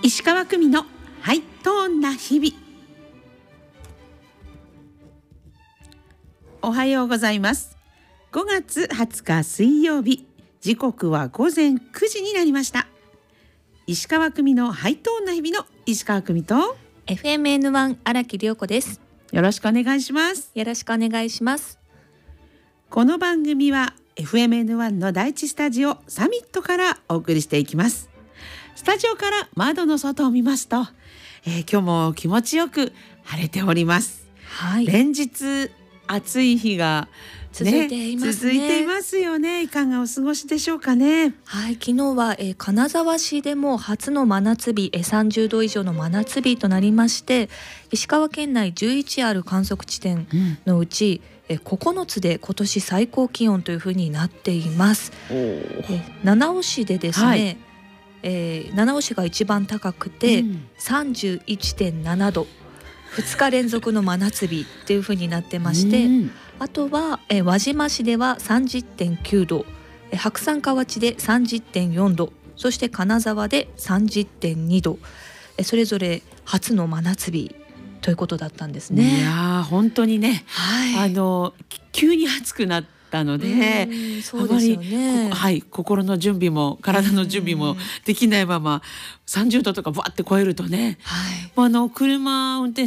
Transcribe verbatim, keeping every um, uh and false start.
石川久美のハイトーンな日々。おはようございます。ごがつはつか水曜日、時刻は午前くじになりました。石川久美のハイトーンな日々の石川久美とエフエムエヌワン 荒木涼子です。 よろしくお願いします。 よろしくお願いします。 この番組は エフエムエヌワン の第一スタジオサミットからお送りしていきます。スタジオから窓の外を見ますと、えー、今日も気持ちよく晴れております。 はい、 連日暑い日が、ね、 続いていますね。 続いていますよね。いかがお過ごしでしょうかね。 はい、昨日は、えー、金沢市でも初の真夏日、えー、さんじゅうど以上の真夏日となりまして、石川県内じゅういちある観測地点のうち、うん、えー、ここのつで今年最高気温というふうになっています。えー、七尾市でですね、はい、えー、七尾市が一番高くて、うん、さんじゅういってんななど、ふつか連続の真夏日っていう風になってまして、うん、あとは、えー、輪島市では さんじゅってんきゅうど、えー、白山河内で さんじゅってんよんど、そして金沢で さんじゅってんにど、えー、それぞれ初の真夏日ということだったんですね。 いや本当にね、 はい、 あの急に暑くなってなので、 そうですよね。 はい、心の準備も体の準備もできないままさんじゅうどとかバーって超えるとね、 はい、 あの車運転